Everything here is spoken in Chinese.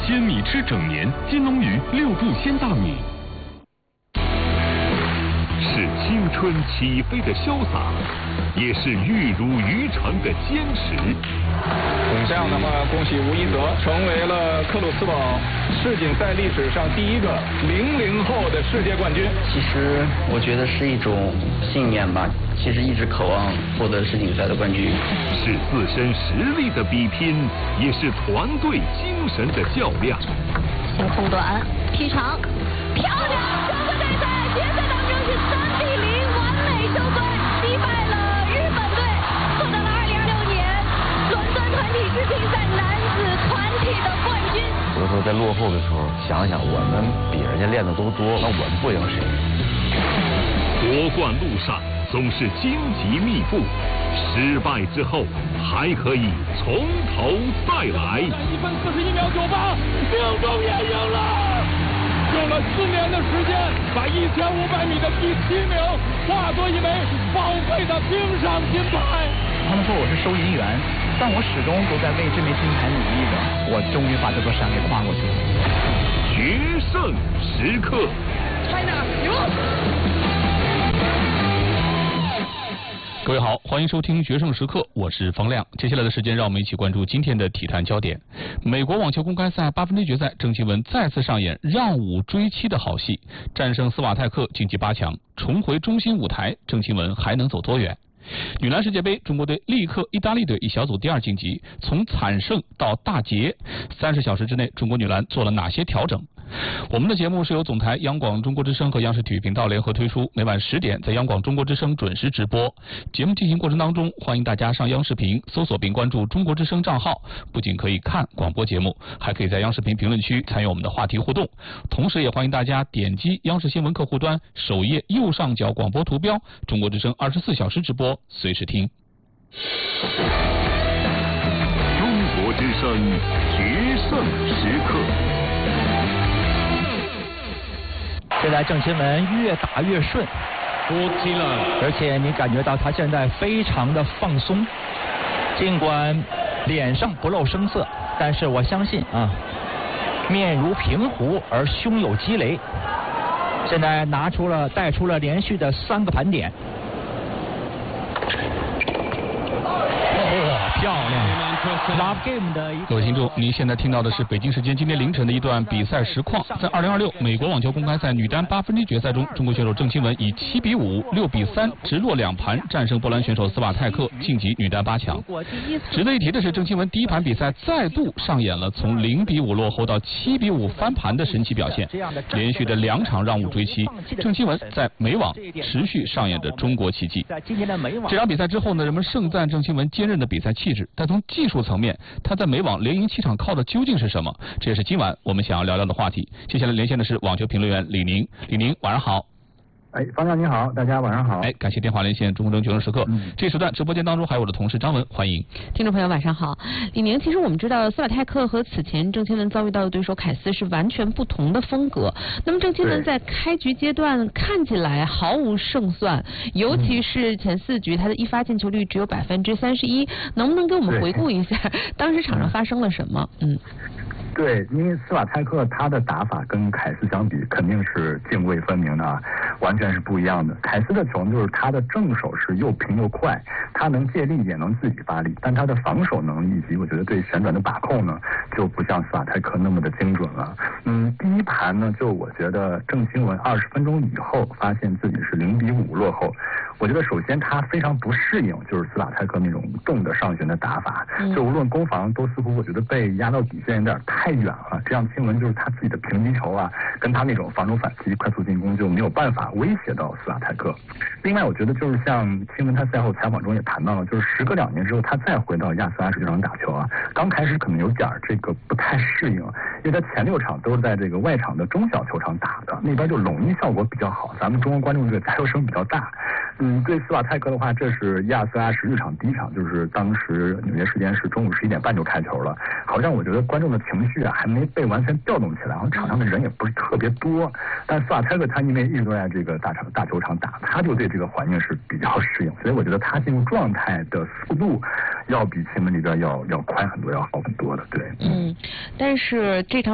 鲜米吃整年，金龙鱼6步鲜大米。是青春起飞的潇洒，也是玉如渔船的坚持。 这样的话，恭喜吴一泽成为了克鲁斯堡世锦赛历史上第一个00后的世界冠军。 其实我觉得是一种信念吧，其实一直渴望获得世锦赛的冠军。 是自身实力的比拼，也是团队精神的较量。 先空短，劈长，漂亮！中国队在决赛当中是3比0完美收官，击败了日本队，获得了2026年伦敦团体世锦赛男子团体的冠军。 有的时候在落后的时候，想想我们比人家练的都多，那我们不赢谁？ 夺冠路上总是荆棘密布，失败之后还可以从头再来。 1分41秒98，命中也赢了，用了4年的时间，把1500米的第7名化作一枚宝贵的冰上金牌。 他们说我是收银员，但我始终都在为这枚金牌努力着。我终于把这座山给跨过去了。 决胜时刻。 China 赢。 各位好，欢迎收听《决胜时刻》，我是方亮。接下来的时间，让我们一起关注今天的体坛焦点。美国网球公开赛8分之决赛，郑钦文再次上演让5追7的好戏，战胜斯瓦泰克晋级8强，重回中心舞台，郑钦文还能走多远？女篮世界杯，中国队力克意大利队，以小组第2晋级，从惨胜到大捷，30小时之内，中国女篮做了哪些调整？我们的节目是由总台央广中国之声和央视体育频道联合推出，每晚10点在央广中国之声准时直播。节目进行过程当中，欢迎大家上央视频搜索并关注中国之声账号，不仅可以看广播节目，还可以在央视频评论区参与我们的话题互动。同时也欢迎大家点击央视新闻客户端首页右上角广播图标，中国之声24小时直播，随时听。 中国之声决胜时刻。 现在郑钦文越打越顺，而且你感觉到他现在非常的放松，尽管脸上不露声色，但是我相信啊，面如平湖而胸有积雷。现在带出了连续的3个盘点。漂亮 ！Love Game 的各位听众，您现在听到的是北京时间今天凌晨的一段比赛实况。在2026美国网球公开赛女单8分之决赛中，中国选手郑钦文以7比5、6比3直落2盘战胜波兰选手斯瓦泰克，晋级女单8强。值得一提的是，郑钦文第1盘比赛再度上演了从0比5落后到7比5翻盘的神奇表现，连续的2场让5追7，郑钦文在美网持续上演着中国奇迹。这场比赛之后呢，人们盛赞郑钦文坚韧的比赛气质，但从技术层面，他在美网连赢7场靠的究竟是什么？这也是今晚我们想要聊聊的话题。接下来连线的是网球评论员李宁，李宁晚上好。 方亮你好，大家晚上好。 感谢电话连线中国决胜时刻。这时段直播间当中还有我的同事张文，欢迎。 听众朋友晚上好。李宁，其实我们知道斯瓦泰克和此前郑钦文遭遇到的对手凯斯是完全不同的风格。那么郑钦文在开局阶段看起来毫无胜算，尤其是前4局他的一发进球率只有31%，能不能给我们回顾一下当时场上发生了什么？ 对，因为斯瓦泰克他的打法跟凯斯相比肯定是泾渭分明的啊，完全是不一样的。凯斯的球就是他的正手是又平又快，他能借力也能自己发力，但他的防守能力以及我觉得对旋转的把控呢，就不像斯瓦泰克那么的精准了。第1盘呢，就我觉得郑钦文20分钟以后发现自己是0比5落后，我觉得首先他非常不适应就是斯瓦泰克那种动的上旋的打法，就无论攻防都似乎我觉得被压到底线有点太远了，这样钦文就是他自己的平击球啊，跟他那种防守反击快速进攻就没有办法威胁到斯瓦泰克。另外我觉得就是像钦文他赛后采访中也谈到了，就是时隔2年之后他再回到亚斯拉球场打球啊，刚开始可能有点这个不太适应，因为他前6场都是在这个外场的中小球场打的，那边就拢一效果比较好，咱们中国观众这个加油声比较大。对斯瓦泰克的话，这是亚斯拉什日场第1场，就是当时纽约时间是中午11点半就开球了，好像我觉得观众的情绪啊还没被完全调动起来，然后场上的人也不是特别多，但斯瓦泰克他因为一直都在这个大球场打，他就对这个环境是比较适应，所以我觉得他进入状态的速度要比钦文这边要快很多，要好很多的。对， 但是这场